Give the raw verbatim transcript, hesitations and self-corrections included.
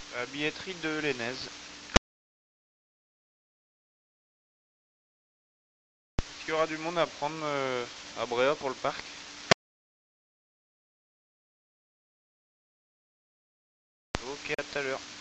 La billetterie de l'Enez. Est-ce qu'il y aura du monde à prendre euh, à Bréa pour le parc? Ok, à tout à l'heure.